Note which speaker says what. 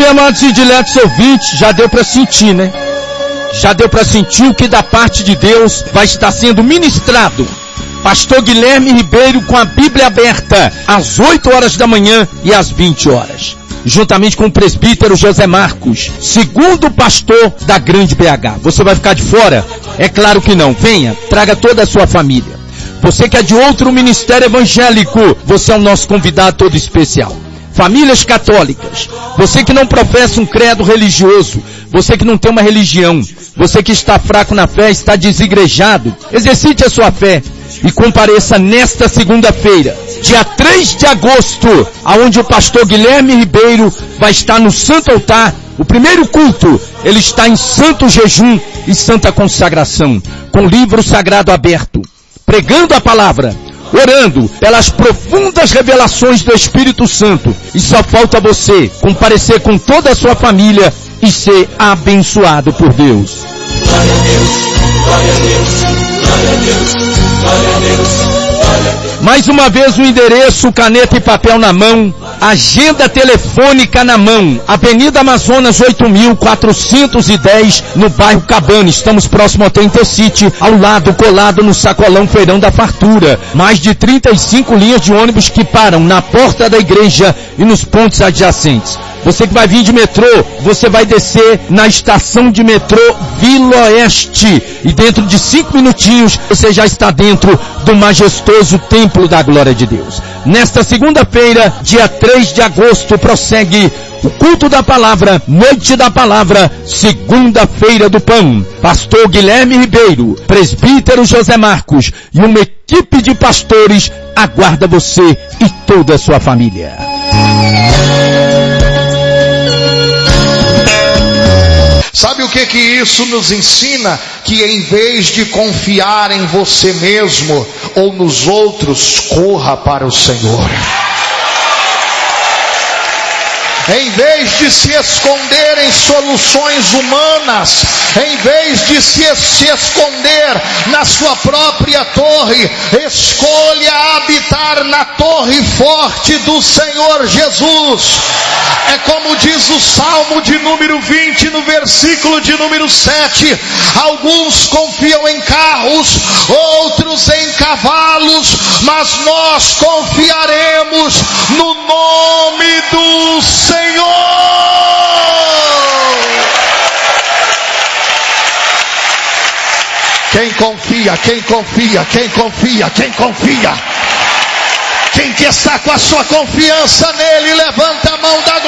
Speaker 1: bem, amados e diletos ouvintes, já deu para sentir, né? Já deu para sentir o que da parte de Deus vai estar sendo ministrado. Pastor Guilherme Ribeiro com a Bíblia aberta às 8 horas da manhã e às 20 horas. Juntamente com o presbítero José Marcos, segundo pastor da Grande BH. Você vai ficar de fora? É claro que não. Venha, traga toda a sua família. Você que é de outro ministério evangélico, você é o nosso convidado todo especial. Famílias católicas, você que não professa um credo religioso, você que não tem uma religião, você que está fraco na fé, está desigrejado, exercite a sua fé e compareça nesta segunda-feira, dia 3 de agosto, aonde o pastor Guilherme Ribeiro vai estar no Santo Altar. O primeiro culto, ele está em santo jejum e santa consagração, com o livro sagrado aberto, pregando a palavra, orando pelas profundas revelações do Espírito Santo. E só falta você comparecer com toda a sua família e ser abençoado por Deus. Glória a Deus, glória a Deus, glória a Deus, glória a Deus, glória a Deus. Mais uma vez o endereço, caneta e papel na mão, agenda telefônica na mão, Avenida Amazonas 8.410, no bairro Cabana. Estamos próximo ao Intercity, ao lado, colado no sacolão Feirão da Fartura. Mais de 35 linhas de ônibus que param na porta da igreja e nos pontos adjacentes. Você que vai vir de metrô, você vai descer na estação de metrô Vila Oeste. E dentro de 5 minutinhos, você já está dentro do majestoso Templo da Glória de Deus. Nesta segunda-feira, dia 3 de agosto, prossegue o culto da palavra, noite da palavra, segunda-feira do pão. Pastor Guilherme Ribeiro, presbítero José Marcos e uma equipe de pastores aguarda você e toda a sua família.
Speaker 2: Sabe o que isso nos ensina? Que em vez de confiar em você mesmo ou nos outros, corra para o Senhor. Em vez de se esconder em soluções humanas, em vez de se esconder na sua própria torre, escolha habitar na torre forte do Senhor Jesus. É como diz o Salmo de número 20, no versículo de número 7, alguns confiam em carros, outros em cavalos, mas nós confiaremos no nome do Senhor. Quem confia, quem confia, quem confia, quem confia? Quem que está com a sua confiança nele, levanta a mão da